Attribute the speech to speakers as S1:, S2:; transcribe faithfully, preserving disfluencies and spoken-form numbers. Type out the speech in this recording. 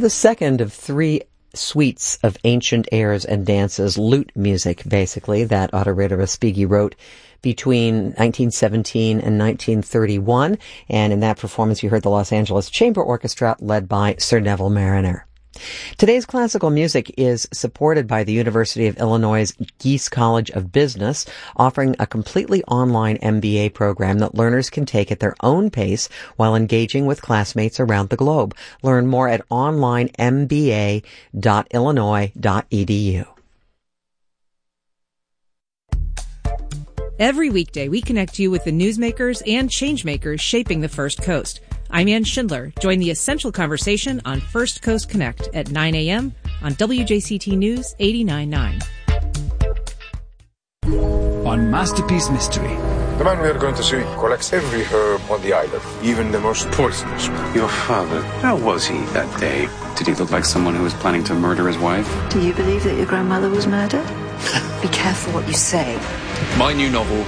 S1: the second of three suites of ancient airs and dances, lute music, basically, that Otto Ritter Respighi wrote between nineteen seventeen and nineteen thirty-one. And in that performance, you heard the Los Angeles Chamber Orchestra led by Sir Neville Marriner. Today's classical music is supported by the University of Illinois' Gies College of Business, offering a completely online M B A program that learners can take at their own pace while engaging with classmates around the globe. Learn more at online m b a dot illinois dot e d u.
S2: Every weekday, we connect you with the newsmakers and changemakers shaping the First Coast. I'm Ann Schindler. Join the essential conversation on First Coast Connect at nine a.m. on W J C T News eighty-nine point
S3: nine. On Masterpiece Mystery.
S4: The man we are going to see collects every herb on the island, even the most poisonous one.
S5: Your father, how was he that day? Did he look like someone who was planning to murder his wife?
S6: Do you believe that your grandmother was murdered?
S7: Be careful what you say.
S8: My new novel,